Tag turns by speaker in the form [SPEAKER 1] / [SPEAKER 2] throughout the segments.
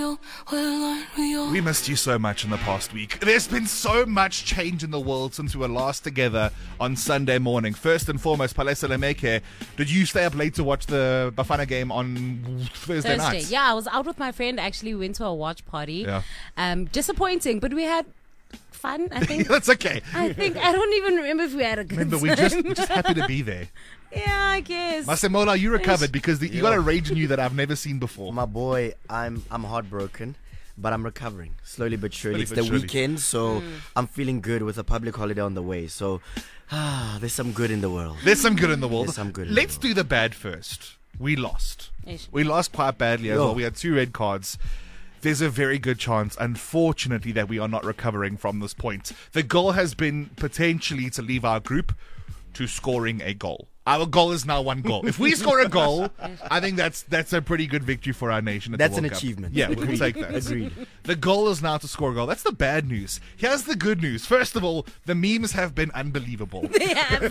[SPEAKER 1] We missed you so much in the past week. There's been so much change in the world since we were last together on Sunday morning. First and foremost, Palesa Lemeke, did you stay up late to watch the Bafana game on Thursday night?
[SPEAKER 2] Yeah, I was out with my friend. Actually, we went to a watch party.
[SPEAKER 1] Yeah.
[SPEAKER 2] Disappointing, but we had fun, I think.
[SPEAKER 1] That's okay.
[SPEAKER 2] I don't even remember if we had a good time.
[SPEAKER 1] We're just happy to be there.
[SPEAKER 2] Yeah, I guess.
[SPEAKER 1] Masemola, you recovered because you got a rage in you that I've never seen before.
[SPEAKER 3] My boy, I'm heartbroken, but I'm recovering slowly but surely. It's the
[SPEAKER 1] surely.
[SPEAKER 3] weekend, so I'm feeling good with a public holiday on the way. So, there's some good in the world.
[SPEAKER 1] There's some good in the world.
[SPEAKER 3] There's some good in
[SPEAKER 1] Let's
[SPEAKER 3] the world.
[SPEAKER 1] do the bad first. We lost.
[SPEAKER 2] Ish.
[SPEAKER 1] We lost quite badly as
[SPEAKER 3] Yo.
[SPEAKER 1] well. We had 2 red cards. There's a very good chance, unfortunately, that we are not recovering from this point. The goal has been potentially to leave our group to scoring a goal. Our goal is now 1 goal. If we score a goal, I think that's a pretty good victory for our nation. At
[SPEAKER 3] That's
[SPEAKER 1] the World
[SPEAKER 3] an
[SPEAKER 1] Cup.
[SPEAKER 3] achievement.
[SPEAKER 1] Yeah, we can take that.
[SPEAKER 3] Agreed.
[SPEAKER 1] The goal is now to score a goal. That's the bad news. Here's the good news. First of all, the memes have been unbelievable. Because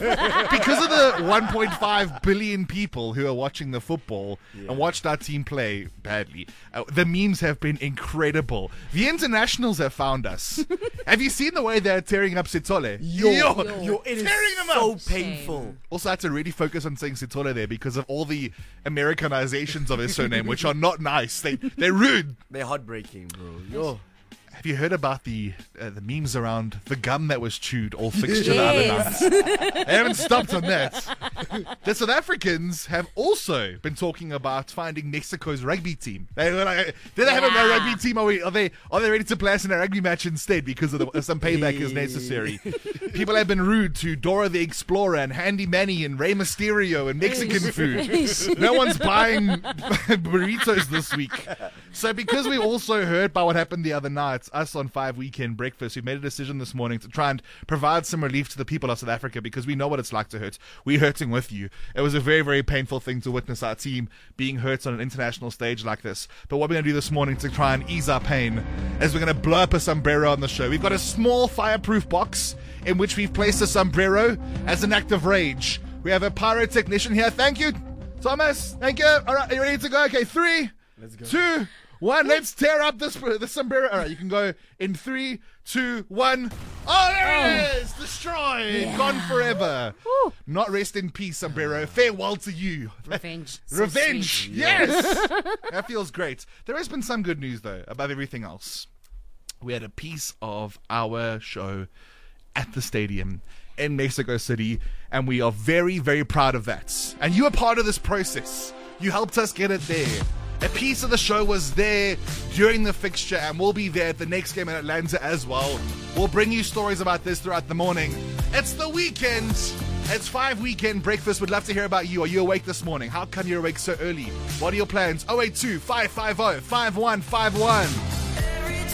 [SPEAKER 1] of the 1.5 billion people who are watching the football and watched our team play badly, the memes have been incredible. The internationals have found us. Have you seen the way they're tearing up Sithole?
[SPEAKER 3] Yo, it is
[SPEAKER 1] tearing them
[SPEAKER 3] so
[SPEAKER 1] up.
[SPEAKER 3] painful.
[SPEAKER 1] Also, I had to really focus on saying Sithole there because of all the Americanizations of his surname, which are not nice. They're rude.
[SPEAKER 3] They're heartbreaking, bro. Yo.
[SPEAKER 1] Have you heard about the memes around the gum that was chewed all fixture the other night? They haven't stopped on that. The South Africans have also been talking about finding Mexico's rugby team. They were like, do they have a rugby team? Are they ready to play us in a rugby match instead because of some payback is necessary? People have been rude to Dora the Explorer and Handy Manny and Rey Mysterio and Mexican food. No one's buying burritos this week. So because we also heard about what happened the other night, us on 5 Weekend Breakfast, we made a decision this morning to try and provide some relief to the people of South Africa because we know what it's like to hurt. We're hurting with you. It was a very, very painful thing to witness our team being hurt on an international stage like this. But what we're going to do this morning to try and ease our pain is we're going to blow up a sombrero on the show. We've got a small fireproof box in which we've placed a sombrero as an act of rage. We have a pyrotechnician here. Thank you, Thomas. Thank you. All right, are you ready to go? Okay, 3, 2, 1. Let's tear up the sombrero. All right, you can go in 3, 2, 1. Oh, there it is! Destroyed.
[SPEAKER 2] Yeah.
[SPEAKER 1] Gone forever.
[SPEAKER 2] Woo.
[SPEAKER 1] Not rest in peace, sombrero. Farewell to you.
[SPEAKER 2] Revenge. So
[SPEAKER 1] Revenge.
[SPEAKER 2] sweet.
[SPEAKER 1] Yes. That feels great. There has been some good news, though, above everything else. We had a piece of our show at the stadium in Mexico City, and we are very, very proud of that. And you were part of this process. You helped us get it there. A piece of the show was there during the fixture, and we'll be there at the next game in Atlanta as well. We'll bring you stories about this throughout the morning. It's the weekend. It's 5 Weekend Breakfast. We'd love to hear about you. Are you awake this morning? How come you're awake so early? What are your plans? 082 550 5151.